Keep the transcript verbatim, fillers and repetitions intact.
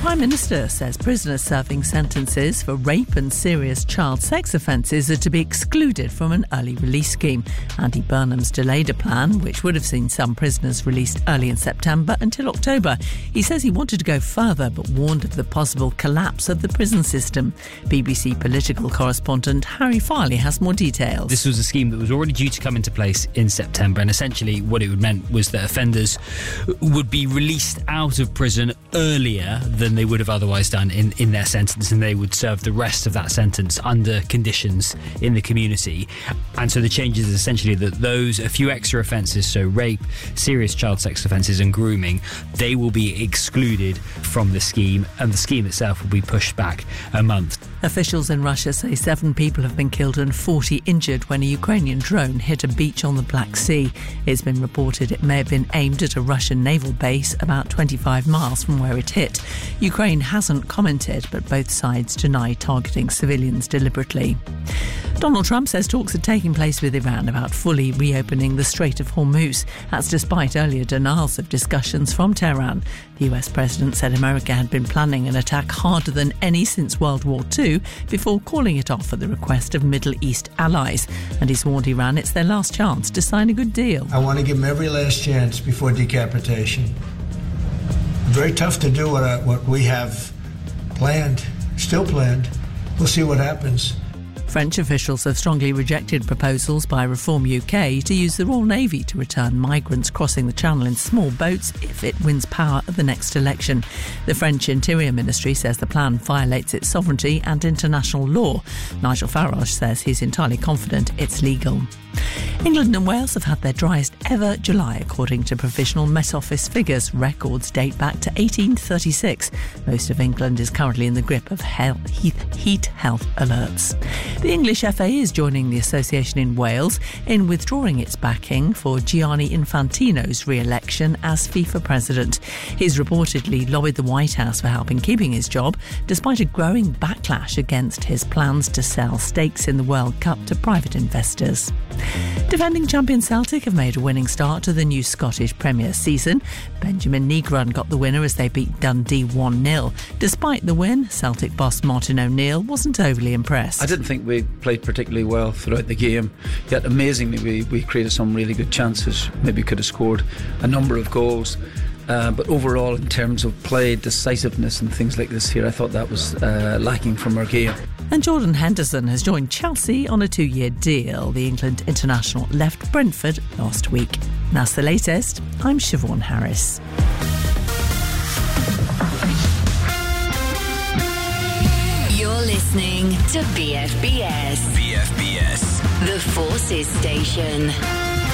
Prime Minister says prisoners serving sentences for rape and serious child sex offences are to be excluded from an early release scheme. Andy Burnham's delayed a plan which would have seen some prisoners released early in September until October. He says he wanted to go further but warned of the possible collapse of the prison system. B B C political correspondent Harry Farley has more details. This was a scheme that was already due to come into place in September, and essentially what it would meant was that offenders would be released out of prison earlier than they would have otherwise done in, in their sentence, and they would serve the rest of that sentence under conditions in the community. And so the change is essentially that those, a few extra offences, so rape, serious child sex offences and grooming, they will be excluded from the scheme, and the scheme itself will be pushed back a month. Officials in Russia say seven people have been killed and forty injured when a Ukrainian drone hit a beach on the Black Sea. It's been reported it may have been aimed at a Russian naval base about twenty-five miles from where it hit. Ukraine hasn't commented, but both sides deny targeting civilians deliberately. Donald Trump says talks are taking place with Iran about fully reopening the Strait of Hormuz. That's despite earlier denials of discussions from Tehran. The U S president said America had been planning an attack harder than any since World War Two before calling it off at the request of Middle East allies. And he's warned Iran it's their last chance to sign a good deal. I want to give them every last chance before decapitation. Very tough to do what, I, what we have planned, still planned. We'll see what happens. French officials have strongly rejected proposals by Reform U K to use the Royal Navy to return migrants crossing the Channel in small boats if it wins power at the next election. The French Interior Ministry says the plan violates its sovereignty and international law. Nigel Farage says he's entirely confident it's legal. England and Wales have had their driest ever July, according to provisional Met Office figures. Records date back to eighteen thirty-six. Most of England is currently in the grip of heat health alerts. The English F A is joining the association in Wales in withdrawing its backing for Gianni Infantino's re-election as FIFA president. He's reportedly lobbied the White House for help in keeping his job, despite a growing backlash against his plans to sell stakes in the World Cup to private investors. Defending champion Celtic have made a winning start to the new Scottish Premier season. Benjamin Negron got the winner as they beat Dundee one nil. Despite the win, Celtic boss Martin O'Neill wasn't overly impressed. I didn't think we played particularly well throughout the game, yet amazingly we, we created some really good chances. Maybe could have scored a number of goals. Uh, but overall, in terms of play, decisiveness and things like this here, I thought that was uh, lacking from our game. And Jordan Henderson has joined Chelsea on a two-year deal. The England international left Brentford last week. That's the latest. I'm Siobhan Harris. You're listening to B F B S. B F B S. The Forces Station.